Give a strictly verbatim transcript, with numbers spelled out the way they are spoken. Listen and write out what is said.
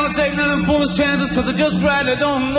gonna take nothing foolish chances, cause I just really don't know.